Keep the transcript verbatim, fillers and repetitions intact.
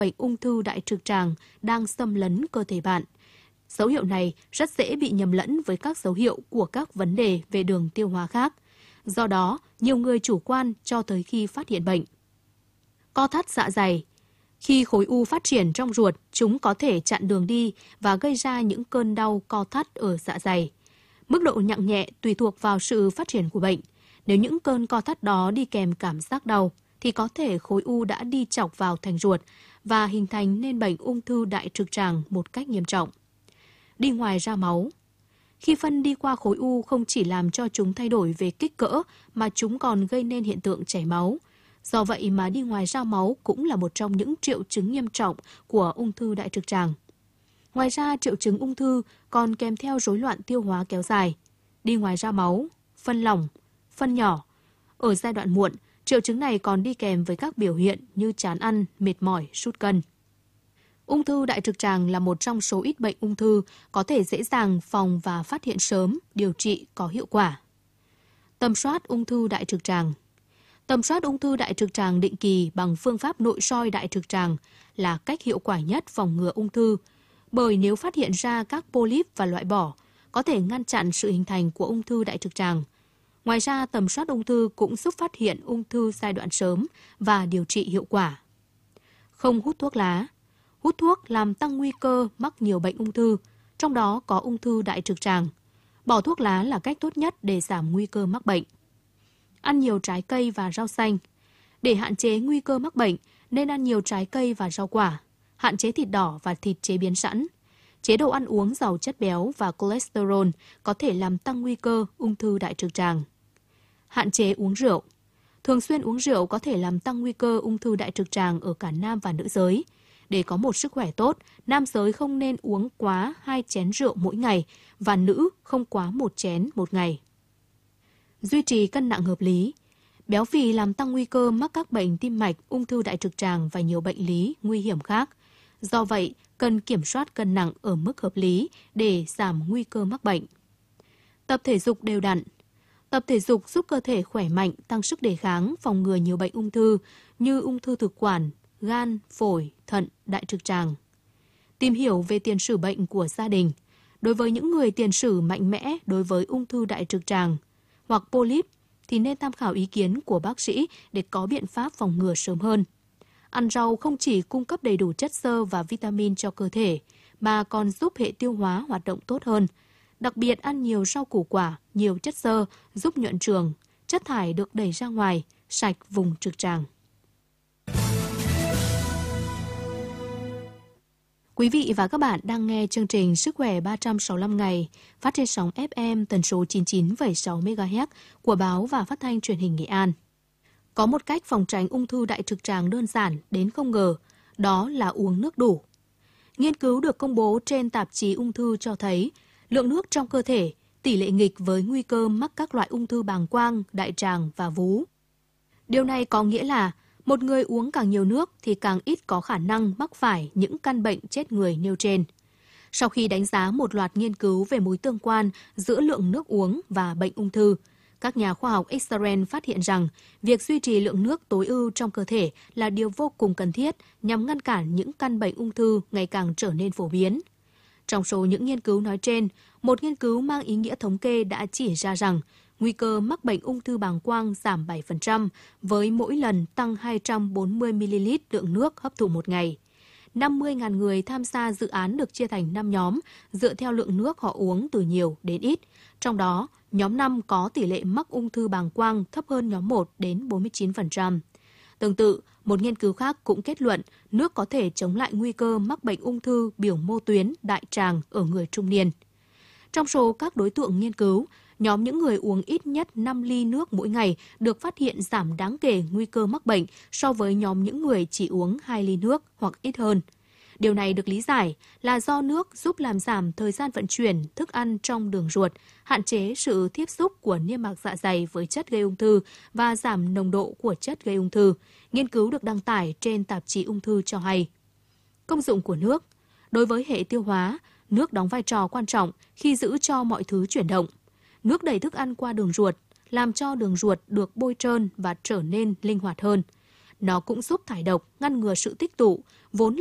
bệnh ung thư đại trực tràng đang xâm lấn cơ thể bạn. Dấu hiệu này rất dễ bị nhầm lẫn với các dấu hiệu của các vấn đề về đường tiêu hóa khác. Do đó, nhiều người chủ quan cho tới khi phát hiện bệnh. Co thắt dạ dày. Khi khối u phát triển trong ruột, chúng có thể chặn đường đi và gây ra những cơn đau co thắt ở dạ dày. Mức độ nặng nhẹ tùy thuộc vào sự phát triển của bệnh. Nếu những cơn co thắt đó đi kèm cảm giác đau, thì có thể khối u đã đi chọc vào thành ruột và hình thành nên bệnh ung thư đại trực tràng một cách nghiêm trọng. Đi ngoài ra máu. Khi phân đi qua khối u không chỉ làm cho chúng thay đổi về kích cỡ mà chúng còn gây nên hiện tượng chảy máu. Do vậy mà đi ngoài ra máu cũng là một trong những triệu chứng nghiêm trọng của ung thư đại trực tràng. Ngoài ra, triệu chứng ung thư còn kèm theo rối loạn tiêu hóa kéo dài, đi ngoài ra máu, phân lỏng, phân nhỏ. Ở giai đoạn muộn, triệu chứng này còn đi kèm với các biểu hiện như chán ăn, mệt mỏi, sút cân. Ung thư đại trực tràng là một trong số ít bệnh ung thư có thể dễ dàng phòng và phát hiện sớm, điều trị có hiệu quả. Tầm soát ung thư đại trực tràng. Tầm soát ung thư đại trực tràng định kỳ bằng phương pháp nội soi đại trực tràng là cách hiệu quả nhất phòng ngừa ung thư, bởi nếu phát hiện ra các polyp và loại bỏ, có thể ngăn chặn sự hình thành của ung thư đại trực tràng. Ngoài ra, tầm soát ung thư cũng giúp phát hiện ung thư giai đoạn sớm và điều trị hiệu quả. Không hút thuốc lá. Hút thuốc làm tăng nguy cơ mắc nhiều bệnh ung thư, trong đó có ung thư đại trực tràng. Bỏ thuốc lá là cách tốt nhất để giảm nguy cơ mắc bệnh. Ăn nhiều trái cây và rau xanh. Để hạn chế nguy cơ mắc bệnh, nên ăn nhiều trái cây và rau quả, hạn chế thịt đỏ và thịt chế biến sẵn. Chế độ ăn uống giàu chất béo và cholesterol có thể làm tăng nguy cơ ung thư đại trực tràng. Hạn chế uống rượu. Thường xuyên uống rượu có thể làm tăng nguy cơ ung thư đại trực tràng ở cả nam và nữ giới. Để có một sức khỏe tốt, nam giới không nên uống quá hai chén rượu mỗi ngày và nữ không quá một chén một ngày. Duy trì cân nặng hợp lý. Béo phì làm tăng nguy cơ mắc các bệnh tim mạch, ung thư đại trực tràng và nhiều bệnh lý nguy hiểm khác. Do vậy, cần kiểm soát cân nặng ở mức hợp lý để giảm nguy cơ mắc bệnh. Tập thể dục đều đặn. Tập thể dục giúp cơ thể khỏe mạnh, tăng sức đề kháng, phòng ngừa nhiều bệnh ung thư như ung thư thực quản, gan, phổi, thận, đại trực tràng. Tìm hiểu về tiền sử bệnh của gia đình. Đối với những người tiền sử mạnh mẽ đối với ung thư đại trực tràng hoặc polyp thì nên tham khảo ý kiến của bác sĩ để có biện pháp phòng ngừa sớm hơn. Ăn rau không chỉ cung cấp đầy đủ chất xơ và vitamin cho cơ thể, mà còn giúp hệ tiêu hóa hoạt động tốt hơn. Đặc biệt ăn nhiều rau củ quả, nhiều chất xơ giúp nhuận trường, chất thải được đẩy ra ngoài, sạch vùng trực tràng. Quý vị và các bạn đang nghe chương trình Sức khỏe ba trăm sáu mươi lăm ngày phát trên sóng ép em tần số chín mươi chín phẩy sáu mê ga héc của Báo và Phát thanh Truyền hình Nghệ An. Có một cách phòng tránh ung thư đại trực tràng đơn giản đến không ngờ, đó là uống nước đủ. Nghiên cứu được công bố trên tạp chí ung thư cho thấy lượng nước trong cơ thể tỷ lệ nghịch với nguy cơ mắc các loại ung thư bàng quang, đại tràng và vú. Điều này có nghĩa là một người uống càng nhiều nước thì càng ít có khả năng mắc phải những căn bệnh chết người nêu trên. Sau khi đánh giá một loạt nghiên cứu về mối tương quan giữa lượng nước uống và bệnh ung thư, các nhà khoa học Israel phát hiện rằng việc duy trì lượng nước tối ưu trong cơ thể là điều vô cùng cần thiết nhằm ngăn cản những căn bệnh ung thư ngày càng trở nên phổ biến. Trong số những nghiên cứu nói trên, một nghiên cứu mang ý nghĩa thống kê đã chỉ ra rằng nguy cơ mắc bệnh ung thư bàng quang giảm bảy phần trăm với mỗi lần tăng hai trăm bốn mươi mi li lít lượng nước hấp thụ một ngày. năm mươi nghìn người tham gia dự án được chia thành năm nhóm dựa theo lượng nước họ uống từ nhiều đến ít. Trong đó, nhóm năm có tỷ lệ mắc ung thư bàng quang thấp hơn nhóm một đến bốn mươi chín phần trăm. Tương tự, một nghiên cứu khác cũng kết luận nước có thể chống lại nguy cơ mắc bệnh ung thư biểu mô tuyến, đại tràng ở người trung niên. Trong số các đối tượng nghiên cứu, nhóm những người uống ít nhất năm ly nước mỗi ngày được phát hiện giảm đáng kể nguy cơ mắc bệnh so với nhóm những người chỉ uống hai ly nước hoặc ít hơn. Điều này được lý giải là do nước giúp làm giảm thời gian vận chuyển thức ăn trong đường ruột, hạn chế sự tiếp xúc của niêm mạc dạ dày với chất gây ung thư và giảm nồng độ của chất gây ung thư. Nghiên cứu được đăng tải trên tạp chí ung thư cho hay. Công dụng của nước. Đối với hệ tiêu hóa, nước đóng vai trò quan trọng khi giữ cho mọi thứ chuyển động. Nước đẩy thức ăn qua đường ruột, làm cho đường ruột được bôi trơn và trở nên linh hoạt hơn. Nó cũng giúp thải độc, ngăn ngừa sự tích tụ, vốn